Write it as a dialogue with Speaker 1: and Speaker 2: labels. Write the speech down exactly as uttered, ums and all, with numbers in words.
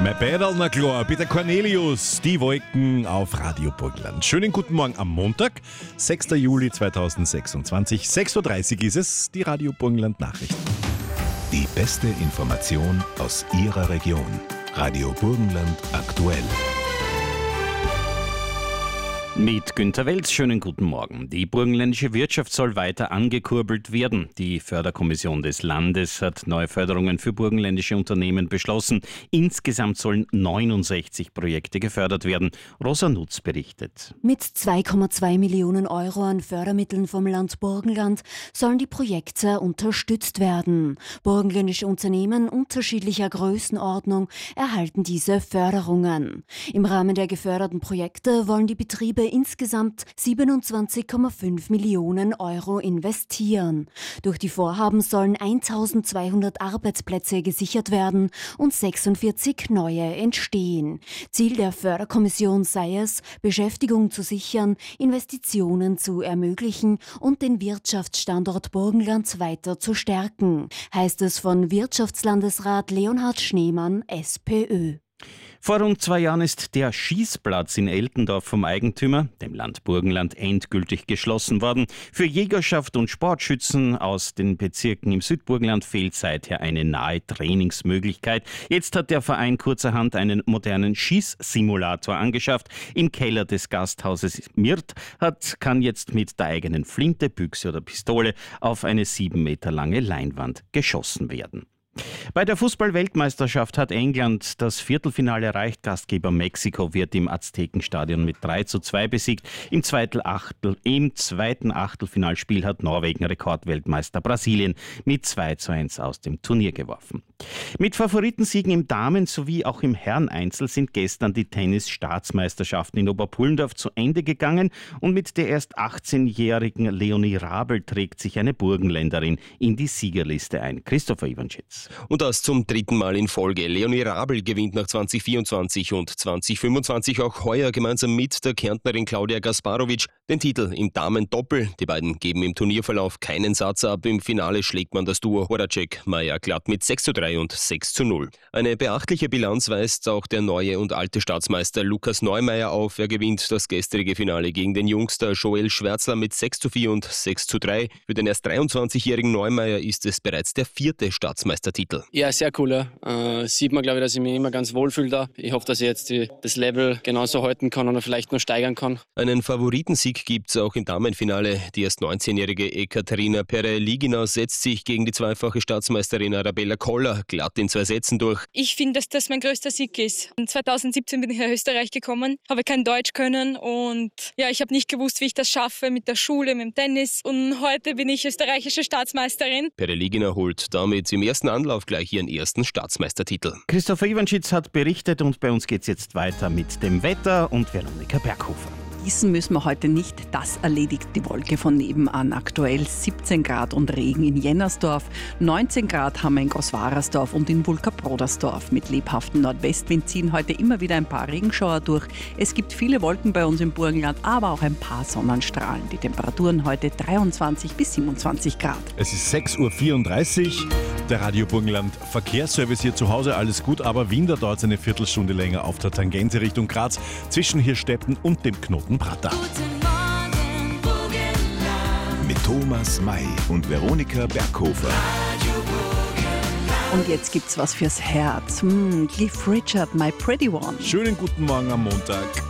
Speaker 1: Mein Bäderl, na klar, Peter Cornelius, die Wolken auf Radio Burgenland. Schönen guten Morgen am Montag, sechster Juli zweitausendsechsundzwanzig, sechs Uhr dreißig ist es, die Radio Burgenland Nachrichten.
Speaker 2: Die beste Information aus Ihrer Region. Radio Burgenland aktuell.
Speaker 3: Mit Günter Welz, schönen guten Morgen. Die burgenländische Wirtschaft soll weiter angekurbelt werden. Die Förderkommission des Landes hat neue Förderungen für burgenländische Unternehmen beschlossen. Insgesamt sollen neunundsechzig Projekte gefördert werden. Rosa Nutz berichtet.
Speaker 4: Mit zwei Komma zwei Millionen Euro an Fördermitteln vom Land Burgenland sollen die Projekte unterstützt werden. Burgenländische Unternehmen unterschiedlicher Größenordnung erhalten diese Förderungen. Im Rahmen der geförderten Projekte wollen die Betriebe insgesamt siebenundzwanzig Komma fünf Millionen Euro investieren. Durch die Vorhaben sollen eintausendzweihundert Arbeitsplätze gesichert werden und sechsundvierzig neue entstehen. Ziel der Förderkommission sei es, Beschäftigung zu sichern, Investitionen zu ermöglichen und den Wirtschaftsstandort Burgenland weiter zu stärken, heißt es von Wirtschaftslandesrat Leonhard Schneemann, SPÖ.
Speaker 3: Vor rund zwei Jahren ist der Schießplatz in Eltendorf vom Eigentümer, dem Land Burgenland, endgültig geschlossen worden. Für Jägerschaft und Sportschützen aus den Bezirken im Südburgenland fehlt seither eine nahe Trainingsmöglichkeit. Jetzt hat der Verein kurzerhand einen modernen Schießsimulator angeschafft. Im Keller des Gasthauses Mirt hat, kann jetzt mit der eigenen Flinte, Büchse oder Pistole auf eine sieben Meter lange Leinwand geschossen werden. Bei der Fußball-Weltmeisterschaft hat England das Viertelfinale erreicht. Gastgeber Mexiko wird im Aztekenstadion mit drei zu zwei besiegt. Im zweiten, Achtel, im zweiten Achtelfinalspiel hat Norwegen Rekordweltmeister Brasilien mit zwei zu eins aus dem Turnier geworfen. Mit Favoritensiegen im Damen- sowie auch im Herreneinzel sind gestern die Tennis-Staatsmeisterschaften in Oberpullendorf zu Ende gegangen und mit der erst achtzehnjährigen Leonie Rabel trägt sich eine Burgenländerin in die Siegerliste ein. Christopher Iwanschitz.
Speaker 5: Und das zum dritten Mal in Folge. Leonie Rabel gewinnt nach zwanzig vierundzwanzig und zwanzig fünfundzwanzig auch heuer gemeinsam mit der Kärntnerin Claudia Gasparovic den Titel im Damen-Doppel. Die beiden geben im Turnierverlauf keinen Satz ab. Im Finale schlägt man das Duo Horacek-Mayer glatt mit sechs zu drei und sechs zu null. Eine beachtliche Bilanz weist auch der neue und alte Staatsmeister Lukas Neumeier auf. Er gewinnt das gestrige Finale gegen den Jungster Joel Schwärzler mit sechs zu vier und sechs zu drei. Für den erst dreiundzwanzigjährigen Neumeier ist es bereits der vierte Staatsmeistertitel.
Speaker 6: Ja, sehr cool. Ja. Äh, sieht man, glaube ich, dass ich mich immer ganz wohlfühle da. Ich hoffe, dass ich jetzt die, das Level genauso halten kann oder vielleicht noch steigern kann.
Speaker 5: Einen Favoritensieg gibt es auch im Damenfinale. Die erst neunzehnjährige Ekaterina Pereligina setzt sich gegen die zweifache Staatsmeisterin Arabella Koller glatt in zwei Sätzen durch.
Speaker 7: Ich finde, dass das mein größter Sieg ist. zweitausendsiebzehn bin ich nach Österreich gekommen, habe kein Deutsch können und ja, ich habe nicht gewusst, wie ich das schaffe mit der Schule, mit dem Tennis und heute bin ich österreichische Staatsmeisterin.
Speaker 5: Pereligina holt damit im ersten Anlauf gleich ihren ersten Staatsmeistertitel.
Speaker 3: Christopher Iwanschitz hat berichtet und bei uns geht's jetzt weiter mit dem Wetter und Veronika Berghofer.
Speaker 8: Gießen müssen wir heute nicht, das erledigt die Wolke von nebenan. Aktuell siebzehn Grad und Regen in Jennersdorf, neunzehn Grad haben wir in Großwarersdorf und in Vulkabrodersdorf. Mit lebhaftem Nordwestwind ziehen heute immer wieder ein paar Regenschauer durch. Es gibt viele Wolken bei uns im Burgenland, aber auch ein paar Sonnenstrahlen. Die Temperaturen heute dreiundzwanzig bis siebenundzwanzig Grad.
Speaker 1: Es ist sechs Uhr vierunddreißig, der Radio Burgenland Verkehrsservice hier zu Hause, alles gut, aber Wien, da dauert es eine Viertelstunde länger auf der Tangente Richtung Graz, zwischen Hirstetten und dem Knoten Prater.
Speaker 2: Mit Thomas May und Veronika Berghofer.
Speaker 8: Und jetzt gibt's was fürs Herz. Hm, Cliff Richard, My Pretty One.
Speaker 1: Schönen guten Morgen am Montag.